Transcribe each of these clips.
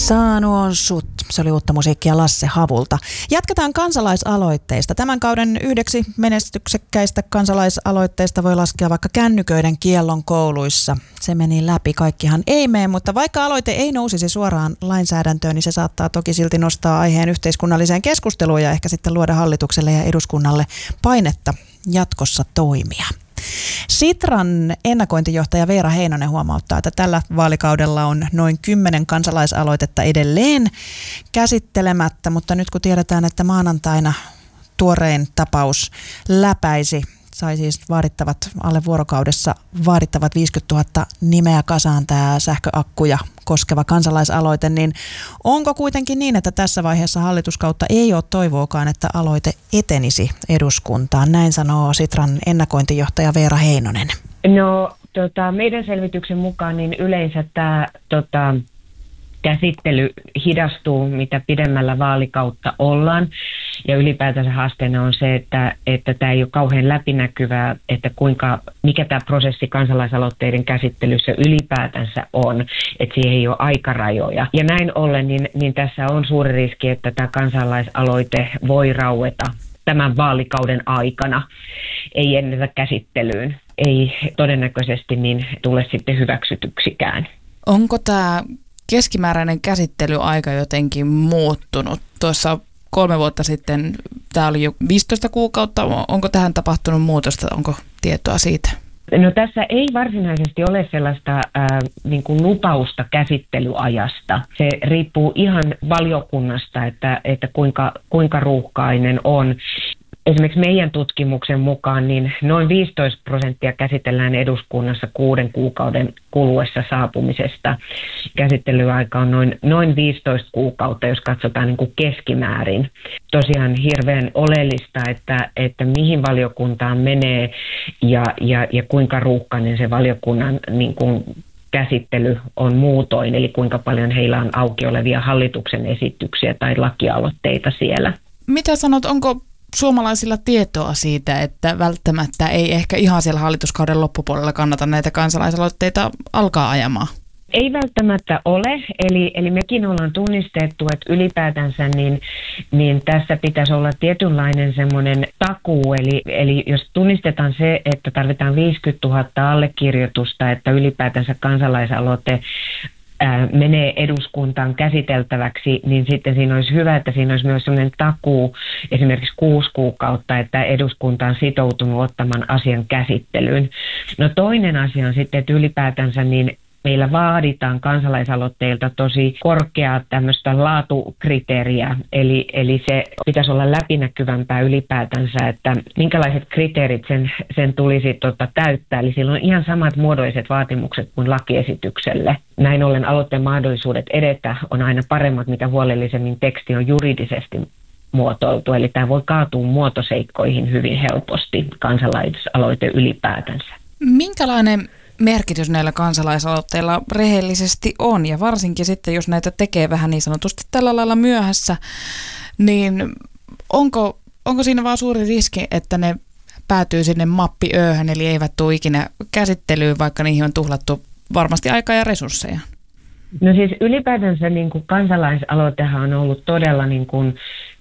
Saanoon sut. Se oli uutta musiikkia Lasse Havulta. Jatketaan kansalaisaloitteista. Tämän kauden yhdeksi menestyksekkäistä kansalaisaloitteista voi laskea vaikka kännyköiden kiellon kouluissa. Se meni läpi, kaikkihan ei mene, mutta vaikka aloite ei nousisi suoraan lainsäädäntöön, niin se saattaa toki silti nostaa aiheen yhteiskunnalliseen keskusteluun ja ehkä sitten luoda hallitukselle ja eduskunnalle painetta jatkossa toimia. Sitran ennakointijohtaja Veera Heinonen huomauttaa, että tällä vaalikaudella on noin 10 kansalaisaloitetta edelleen käsittelemättä, mutta nyt kun tiedetään, että maanantaina tuorein tapaus läpäisi, sai siis alle vuorokaudessa vaadittavat 50 000 nimeä kasaan tämä sähköakkuja koskeva kansalaisaloite, niin onko kuitenkin niin, että tässä vaiheessa hallituskautta ei ole toivoakaan, että aloite etenisi eduskuntaan? Näin sanoo Sitran ennakointijohtaja Veera Heinonen. No, meidän selvityksen mukaan niin yleensä tämä käsittely hidastuu, mitä pidemmällä vaalikautta ollaan. Ja ylipäätänsä haasteena on se, että tämä ei ole kauhean läpinäkyvää, että mikä tämä prosessi kansalaisaloitteiden käsittelyssä ylipäätänsä on, että siihen ei ole aikarajoja. Ja näin ollen, niin tässä on suuri riski, että tämä kansalaisaloite voi raueta tämän vaalikauden aikana, ei ennätä käsittelyyn, ei todennäköisesti niin tule sitten hyväksytyksikään. Onko tämä keskimääräinen käsittelyaika jotenkin muuttunut? Tuossa 3 vuotta sitten tämä oli jo 15 kuukautta. Onko tähän tapahtunut muutosta? Onko tietoa siitä? No tässä ei varsinaisesti ole sellaista niin kuin lupausta käsittelyajasta. Se riippuu ihan valiokunnasta, että kuinka ruuhkainen on. Esimerkiksi meidän tutkimuksen mukaan niin noin 15% käsitellään eduskunnassa 6 kuukauden kuluessa saapumisesta. Käsittelyaika on noin 15 kuukautta, jos katsotaan niin kuin keskimäärin. Tosiaan hirveän oleellista, että mihin valiokuntaan menee ja kuinka ruuhkainen se valiokunnan niin kuin käsittely on muutoin, eli kuinka paljon heillä on auki olevia hallituksen esityksiä tai lakialoitteita siellä. Mitä sanot, onko suomalaisilla tietoa siitä, että välttämättä ei ehkä ihan siellä hallituskauden loppupuolella kannata näitä kansalaisaloitteita alkaa ajamaan? Ei välttämättä ole, eli mekin ollaan tunnistettu, että ylipäätänsä niin tässä pitäisi olla tietynlainen semmoinen takuu, eli jos tunnistetaan se, että tarvitaan 50 000 allekirjoitusta, että ylipäätänsä kansalaisaloite menee eduskuntaan käsiteltäväksi, niin sitten siinä olisi hyvä, että siinä olisi myös sellainen takuu, esimerkiksi 6 kuukautta, että eduskunta on sitoutunut ottamaan asian käsittelyyn. No toinen asia on sitten, että ylipäätänsä niin meillä vaaditaan kansalaisaloitteilta tosi korkeaa tämmöistä laatukriteeriä, eli se pitäisi olla läpinäkyvämpää ylipäätänsä, että minkälaiset kriteerit sen tulisi täyttää. Eli sillä on ihan samat muodolliset vaatimukset kuin lakiesitykselle. Näin ollen aloitteen mahdollisuudet edetä on aina paremmat, mitä huolellisemmin teksti on juridisesti muotoiltu. Eli tämä voi kaatua muotoseikkoihin hyvin helposti, kansalaisaloite ylipäätänsä. Minkälainen merkitys näillä kansalaisaloitteilla rehellisesti on, ja varsinkin sitten, jos näitä tekee vähän niin sanotusti tällä lailla myöhässä, niin onko siinä vaan suuri riski, että ne päätyy sinne mappiööhön, eli eivät tule ikinä käsittelyyn, vaikka niihin on tuhlattu varmasti aikaa ja resursseja? No siis ylipäätänsä niin kuin kansalaisaloitehan on ollut todella niin kuin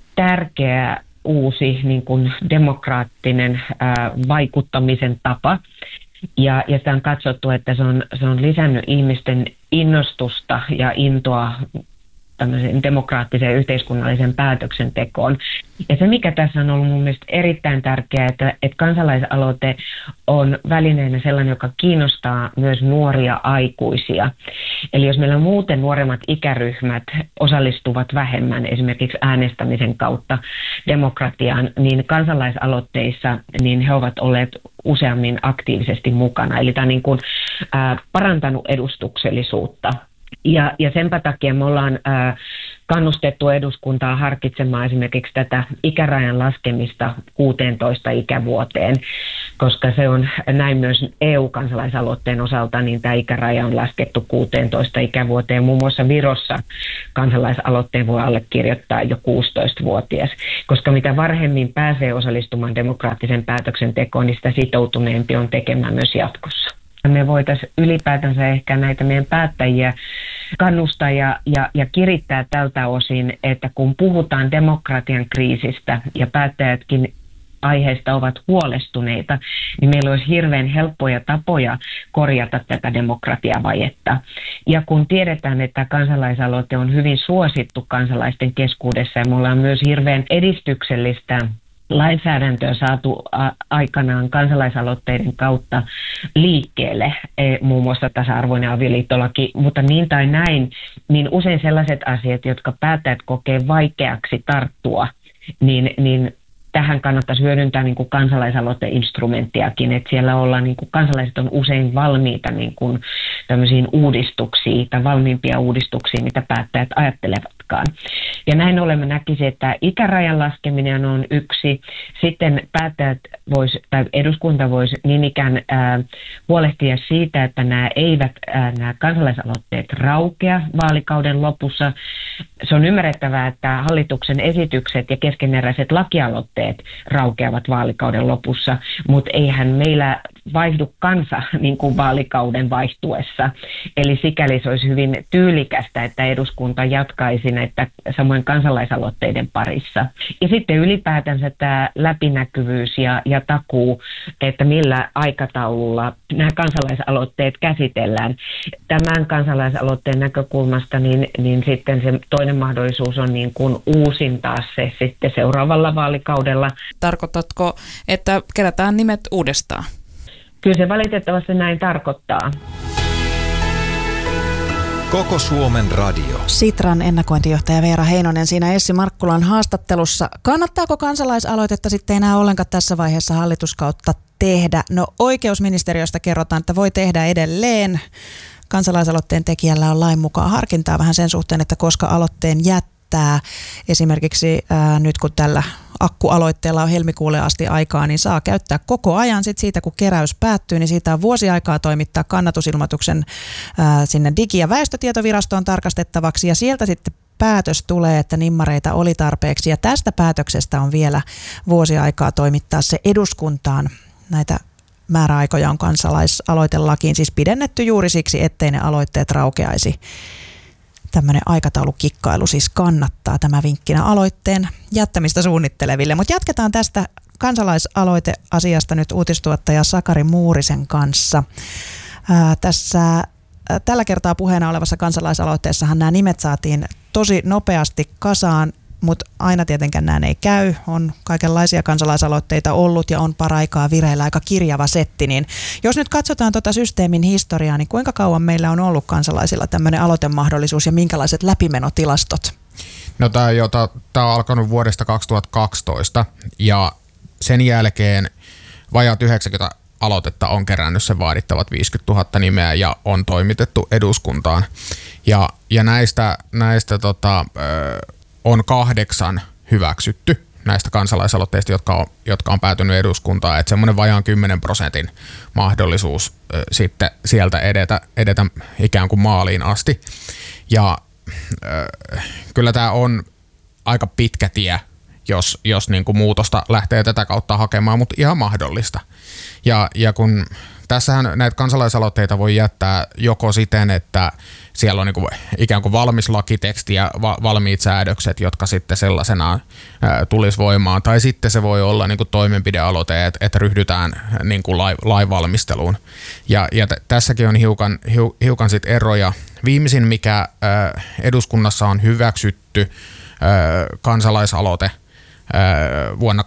tärkeä uusi niin kuin demokraattinen vaikuttamisen tapa. Ja sitä on katsottu, että se on lisännyt ihmisten innostusta ja intoa tämmöiseen demokraattiseen yhteiskunnalliseen päätöksentekoon. Ja se, mikä tässä on ollut mun mielestä erittäin tärkeää, että kansalaisaloite on välineenä sellainen, joka kiinnostaa myös nuoria aikuisia. Eli jos meillä muuten nuoremmat ikäryhmät osallistuvat vähemmän esimerkiksi äänestämisen kautta demokratiaan, niin kansalaisaloitteissa niin he ovat olleet useammin aktiivisesti mukana. Eli tämä on niin kuin, parantanut edustuksellisuutta. Ja senpä takia me ollaan kannustettu eduskuntaa harkitsemaan esimerkiksi tätä ikärajan laskemista 16 ikävuoteen, koska se on näin myös EU-kansalaisaloitteen osalta, niin tämä ikäraja on laskettu 16 ikävuoteen. Muun muassa Virossa kansalaisaloitteen voi allekirjoittaa jo 16-vuotias, koska mitä varhemmin pääsee osallistumaan demokraattisen päätöksentekoon, niin sitä sitoutuneempi on tekemään myös jatkossa. Me voitaisiin ylipäätänsä ehkä näitä meidän päättäjiä kannustaa ja kirittää tältä osin, että kun puhutaan demokratian kriisistä ja päättäjätkin aiheesta ovat huolestuneita, niin meillä olisi hirveän helppoja tapoja korjata tätä demokratiavajetta. Ja kun tiedetään, että kansalaisaloite on hyvin suosittu kansalaisten keskuudessa ja me ollaan myös hirveän edistyksellistä lainsäädäntöä saatu aikanaan kansalaisaloitteiden kautta liikkeelle, muun muassa tasa-arvoinen avioliittolaki, mutta niin tai näin, niin usein sellaiset asiat, jotka päättäjät kokee vaikeaksi tarttua, niin tähän kannattaisi hyödyntää niin kuin kansalaisaloiteinstrumenttiakin, että siellä ollaan, niin kuin kansalaiset on usein valmiita niin kuin tämmöisiin uudistuksiin tai valmiimpia uudistuksia, mitä päättäjät ajattelevatkaan. Ja näin olemme näkisi, että ikärajan laskeminen on yksi. Sitten päättäjät tai eduskunta voisi niin ikään huolehtia siitä, että nämä kansalaisaloitteet raukea vaalikauden lopussa. Se on ymmärrettävää, että hallituksen esitykset ja keskeneräiset lakialoitteet raukeavat vaalikauden lopussa, mutta eihän meillä vaihdu kansa niin kuin vaalikauden vaihtuessa. Eli sikäli se olisi hyvin tyylikästä, että eduskunta jatkaisi näitä samoin kansalaisaloitteiden parissa. Ja sitten ylipäätänsä tämä läpinäkyvyys ja takuu, että millä aikataululla nämä kansalaisaloitteet käsitellään. Tämän kansalaisaloitteen näkökulmasta niin sitten se toinen mahdollisuus on niin kuin uusintaa se sitten seuraavalla vaalikaudella. Tarkoitatko, että kerätään nimet uudestaan? Kyllä se valitettavasti näin tarkoittaa. Koko Suomen radio. Sitran ennakointijohtaja Veera Heinonen siinä Essi Markkulan haastattelussa. Kannattaako kansalaisaloitetta sitten enää ollenkaan tässä vaiheessa hallituskautta tehdä? No oikeusministeriöstä kerrotaan, että voi tehdä edelleen. Kansalaisaloitteen tekijällä on lain mukaan harkintaa vähän sen suhteen, että koska aloitteen jättää. Esimerkiksi nyt kun tällä akkualoitteella on helmikuulle asti aikaa, niin saa käyttää koko ajan sit siitä, kun keräys päättyy, niin siitä on vuosi aikaa toimittaa kannatusilmoituksen sinne Digi- ja väestötietovirastoon tarkastettavaksi ja sieltä sitten päätös tulee, että nimmareita oli tarpeeksi ja tästä päätöksestä on vielä vuosi aikaa toimittaa se eduskuntaan. Näitä määräaikoja on kansalaisaloitelakiin siis pidennetty juuri siksi, ettei ne aloitteet raukeaisi. Tämmöinen aikataulukikkailu siis kannattaa tämä vinkkinä aloitteen jättämistä suunnitteleville. Mutta jatketaan tästä kansalaisaloiteasiasta nyt uutistuottaja Sakari Muurisen kanssa. Tällä kertaa puheena olevassa kansalaisaloitteessahan nämä nimet saatiin tosi nopeasti kasaan, mutta aina tietenkään näin ei käy. On kaikenlaisia kansalaisaloitteita ollut ja on paraikaa vireillä aika kirjava setti. Niin jos nyt katsotaan tuota systeemin historiaa, niin kuinka kauan meillä on ollut kansalaisilla tämmöinen aloitemahdollisuus ja minkälaiset läpimenotilastot? No tämä on alkanut vuodesta 2012 ja sen jälkeen vajaat 90 aloitetta on kerännyt sen vaadittavat 50 000 nimeä ja on toimitettu eduskuntaan. Ja näistä on 8 hyväksytty näistä kansalaisaloitteista, jotka on päätynyt eduskuntaan, että semmoinen vajaan 10% mahdollisuus sitten sieltä edetä ikään kuin maaliin asti. Ja kyllä tämä on aika pitkä tie, jos niin kuin muutosta lähtee tätä kautta hakemaan, mutta ihan mahdollista. Ja kun tässähän näitä kansalaisaloitteita voi jättää joko siten, että siellä on niin kuin ikään kuin valmis lakiteksti ja valmiit säädökset, jotka sitten sellaisenaan tulisi voimaan. Tai sitten se voi olla niin kuin toimenpidealoite, että ryhdytään niin kuin lainvalmisteluun. Ja tässäkin on hiukan sit eroja. Viimeisin, mikä eduskunnassa on hyväksytty kansalaisaloite vuonna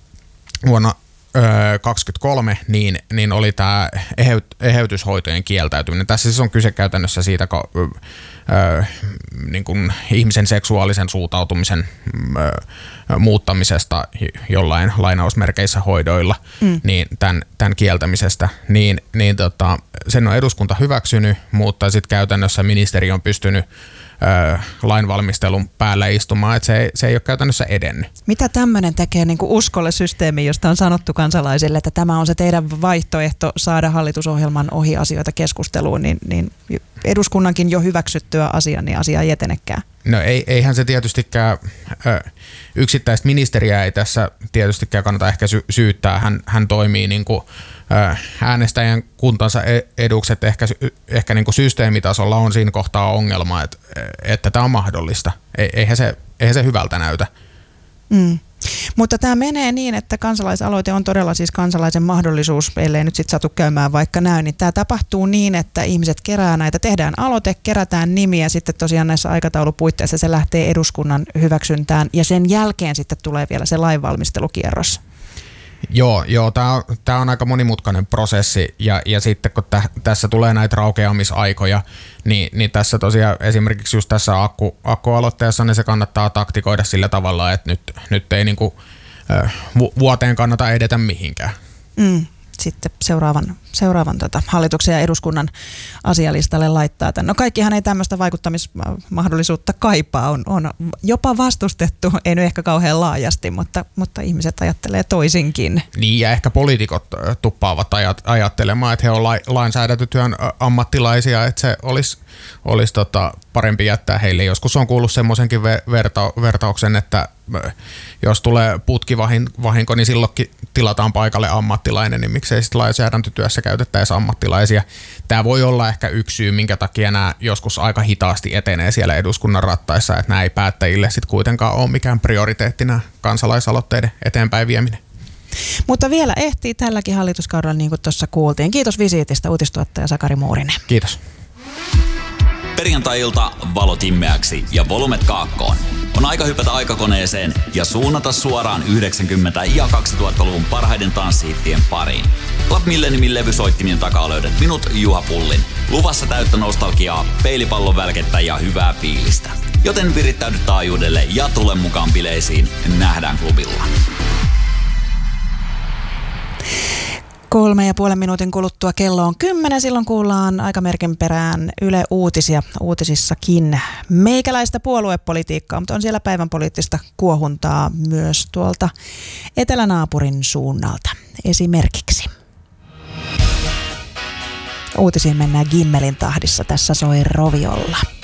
2023, niin oli tämä eheytyshoitojen kieltäytyminen. Tässä siis on kyse käytännössä siitä niin kuin ihmisen seksuaalisen suuntautumisen muuttamisesta jollain lainausmerkeissä hoidoilla, niin tämän kieltämisestä. Sen on eduskunta hyväksynyt, mutta sitten käytännössä ministeri on pystynyt lainvalmistelun päällä istumaan, että se ei ole käytännössä edennyt. Mitä tämmöinen tekee niin kuin uskolle systeemiin, josta on sanottu kansalaisille, että tämä on se teidän vaihtoehto saada hallitusohjelman ohi asioita keskusteluun, niin eduskunnankin jo hyväksyttyä asiaa, niin asia ei etenekään? No eihän se tietystikään, yksittäistä ministeriä ei tässä tietystikään kannata ehkä syyttää. Hän toimii niin kuin äänestäjän kuntansa eduksi, että ehkä niin kuin systeemitasolla on siinä kohtaa ongelma, että tämä on mahdollista. Eihän se hyvältä näytä. Mutta tämä menee niin, että kansalaisaloite on todella siis kansalaisen mahdollisuus, ellei nyt sitten satu käymään vaikka näin, niin tämä tapahtuu niin, että ihmiset kerää näitä, tehdään aloite, kerätään nimiä, sitten tosiaan näissä aikataulupuitteissa se lähtee eduskunnan hyväksyntään ja sen jälkeen sitten tulee vielä se lainvalmistelukierros. Joo, tämä on aika monimutkainen prosessi ja sitten kun tässä tulee näitä raukeamisaikoja, niin tässä tosiaan esimerkiksi just tässä akkualoitteessa niin se kannattaa taktikoida sillä tavalla, että nyt ei niinku, vuoteen kannata edetä mihinkään. Sitten seuraavan hallituksen ja eduskunnan asialistalle laittaa tämän. No kaikkihan ei tämmöistä vaikuttamismahdollisuutta kaipaa, on jopa vastustettu, ei nyt ehkä kauhean laajasti, mutta ihmiset ajattelee toisinkin. Niin ja ehkä poliitikot tuppaavat ajattelemaan, että he on lainsäädäntötyön ammattilaisia, että se olisi parempi jättää heille. Joskus on kuullut semmoisenkin vertauksen, että jos tulee putkivahinko, niin silloinkin tilataan paikalle ammattilainen, niin miksei sitten lainsäädäntötyössä käytettäisi ammattilaisia. Tämä voi olla ehkä yksi syy, minkä takia nämä joskus aika hitaasti etenee siellä eduskunnan rattaissa, että nämä ei päättäjille sitten kuitenkaan ole mikään prioriteettina kansalaisaloitteiden eteenpäin vieminen. Mutta vielä ehtii tälläkin hallituskaudella, niin kuin tuossa kuultiin. Kiitos visiitistä, uutistuottaja Sakari Muurinen. Kiitos. Perjantai-ilta valot immeäksi ja volumet kaakkoon. On aika hypätä aikakoneeseen ja suunnata suoraan 90- ja 2000-luvun parhaiden tanssihittien pariin. Club Milleniumin levysoittimien takaa löydät minut, Juha Pullin. Luvassa täyttä nostalgiaa, peilipallon välkettä ja hyvää fiilistä. Joten virittäydy taajuudelle ja tule mukaan bileisiin. Nähdään klubilla. 3,5 minuutin kuluttua kello on 10. Silloin kuullaan aikamerkin perään Yle Uutisia. Uutisissakin meikäläistä puoluepolitiikkaa, mutta on siellä päivän poliittista kuohuntaa myös tuolta etelänaapurin suunnalta. Esimerkiksi uutisiin mennään Gimmelin tahdissa. Tässä soi Roviolla.